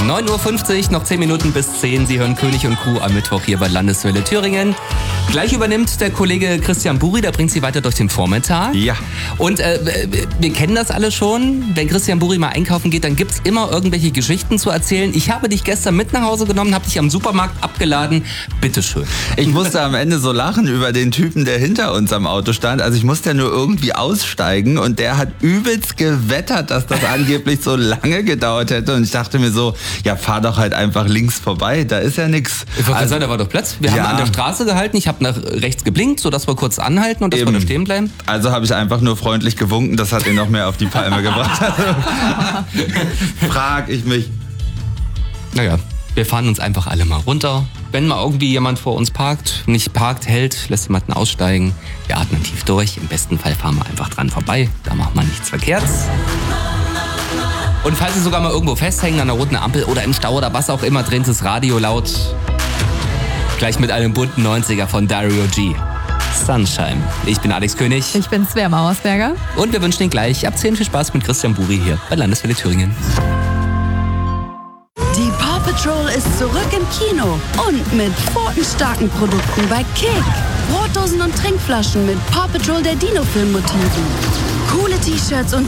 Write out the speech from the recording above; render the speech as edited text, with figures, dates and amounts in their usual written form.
9.50 Uhr, noch 10 Minuten bis 10. Sie hören König und Kuh am Mittwoch hier bei Landeswelle Thüringen. Gleich übernimmt der Kollege Christian Buri, der bringt Sie weiter durch den Vormittag. Ja. Und wir kennen das alle schon. Wenn Christian Buri mal einkaufen geht, dann gibt es immer irgendwelche Geschichten zu erzählen. Ich habe dich gestern mit nach Hause genommen, habe dich am Supermarkt abgeladen. Bitteschön. Ich musste am Ende so lachen über den Typen, der hinter uns am Auto stand. Also ich musste ja nur irgendwie aussteigen und der hat übelst gewettert, dass das angeblich so lange gedauert hätte. Und ich dachte mir so, ja, fahr doch halt einfach links vorbei, da ist ja nichts. Ich wollte sagen, da war doch Platz. Wir haben an der Straße gehalten, ich habe nach rechts geblinkt, sodass wir kurz anhalten und dass wir da stehen bleiben. Also habe ich einfach nur freundlich gewunken, das hat ihn noch mehr auf die Palme gebracht. Frag ich mich. Naja, wir fahren uns einfach alle mal runter. Wenn mal irgendwie jemand vor uns parkt, nicht parkt, hält, lässt jemanden aussteigen, wir atmen tief durch. Im besten Fall fahren wir einfach dran vorbei, da macht man nichts verkehrt. Und falls Sie sogar mal irgendwo festhängen an der roten Ampel oder im Stau oder was auch immer, drehen Sie das Radio laut. Gleich mit einem bunten 90er von Dario G. Sunshine. Ich bin Alex König. Ich bin Svea Mauersberger. Und wir wünschen Ihnen gleich ab 10 viel Spaß mit Christian Buri hier bei Landeswelle Thüringen. Die Paw Patrol ist zurück im Kino und mit pfotenstarken Produkten bei Kick. Brotdosen und Trinkflaschen mit Paw Patrol der Dino-Film-Motiven. Coole T-Shirts und